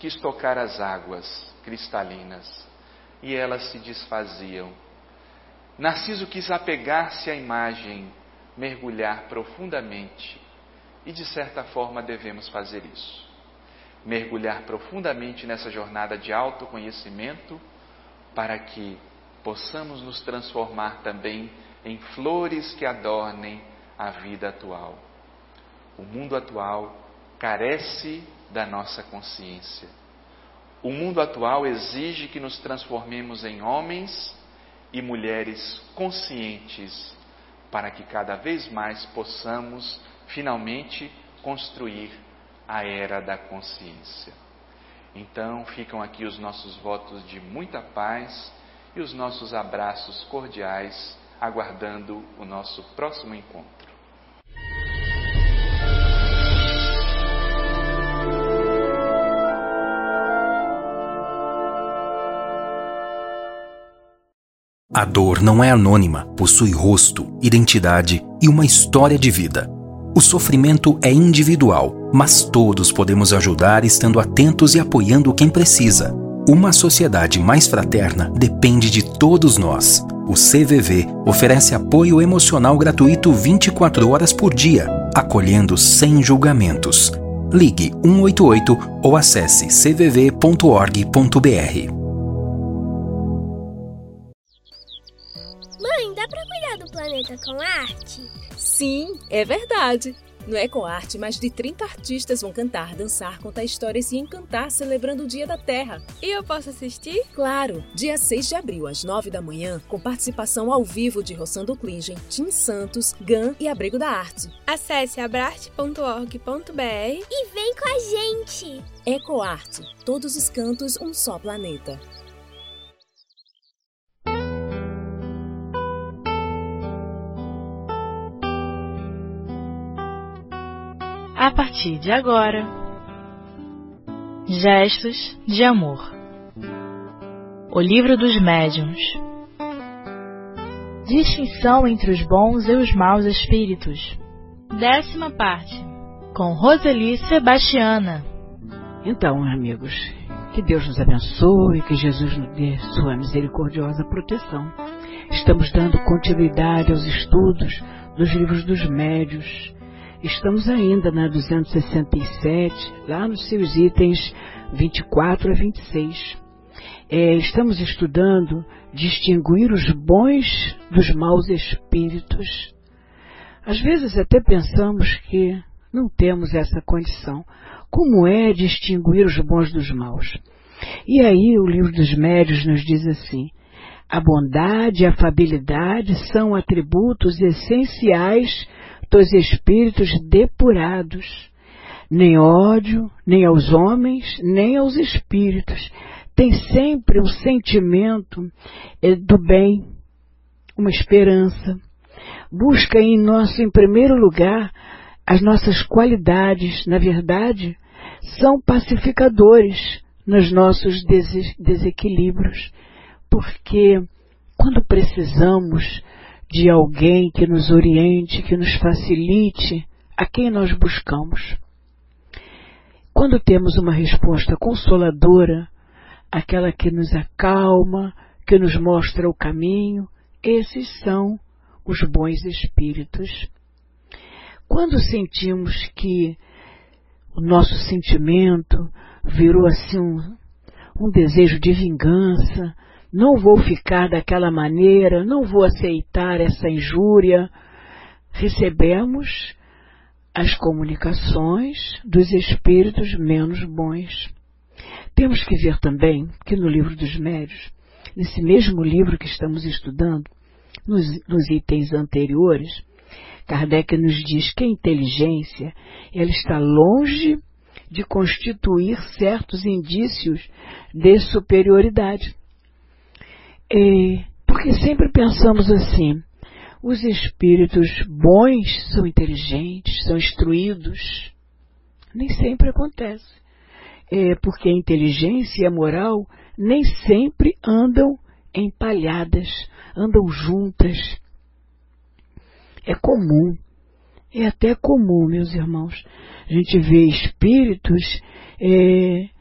quis tocar as águas cristalinas e elas se desfaziam. Narciso quis apegar-se à imagem, mergulhar profundamente, e de certa forma devemos fazer isso. Mergulhar profundamente nessa jornada de autoconhecimento para que possamos nos transformar também em flores que adornem a vida atual. O mundo atual carece da nossa consciência. O mundo atual exige que nos transformemos em homens e mulheres conscientes para que cada vez mais possamos finalmente construir a era da consciência. Então ficam aqui os nossos votos de muita paz e os nossos abraços cordiais, aguardando o nosso próximo encontro. A dor não é anônima, possui rosto, identidade e uma história de vida. O sofrimento é individual, mas todos podemos ajudar estando atentos e apoiando quem precisa. Uma sociedade mais fraterna depende de todos nós. O CVV oferece apoio emocional gratuito 24 horas por dia, acolhendo sem julgamentos. Ligue 188 ou acesse cvv.org.br. Mãe, dá pra cuidar do planeta com arte? Sim, é verdade. No EcoArte, mais de 30 artistas vão cantar, dançar, contar histórias e encantar celebrando o Dia da Terra. E eu posso assistir? Claro! Dia 6 de abril, às 9 da manhã, com participação ao vivo de Rossando Klingen, Tim Santos, GAN e Abrigo da Arte. Acesse abrarte.org.br e vem com a gente! EcoArte, todos os cantos, um só planeta. A partir de agora, Gestos de Amor. O Livro dos Médiuns. Distinção entre os bons e os maus espíritos. 10ª parte. Com Roseli Sebastiana. Então, amigos, que Deus nos abençoe, que Jesus nos dê sua misericordiosa proteção. Estamos dando continuidade aos estudos dos livros dos médiuns. Estamos ainda na 267, lá nos seus itens 24 a 26. Estamos estudando distinguir os bons dos maus espíritos. Às vezes até pensamos que não temos essa condição. Como é distinguir os bons dos maus? E aí o livro dos médiuns nos diz assim: a bondade e a afabilidade são atributos essenciais dos espíritos depurados. Nem ódio, nem aos homens, nem aos espíritos. Tem sempre um sentimento do bem, uma esperança. Busca em primeiro lugar, as nossas qualidades. Na verdade, são pacificadores nos nossos desequilíbrios. Porque quando precisamos de alguém que nos oriente, que nos facilite, a quem nós buscamos? Quando temos uma resposta consoladora, aquela que nos acalma, que nos mostra o caminho, esses são os bons espíritos. Quando sentimos que o nosso sentimento virou assim um desejo de vingança, não vou ficar daquela maneira, não vou aceitar essa injúria, recebemos as comunicações dos espíritos menos bons. Temos que ver também que no livro dos médiuns, nesse mesmo livro que estamos estudando, nos itens anteriores, Kardec nos diz que a inteligência ela está longe de constituir certos indícios de superioridade. Porque sempre pensamos assim: os espíritos bons são inteligentes, são instruídos. Nem sempre acontece. Porque a inteligência e a moral nem sempre andam empalhadas, andam juntas. É comum, é até comum, meus irmãos, a gente vê espíritos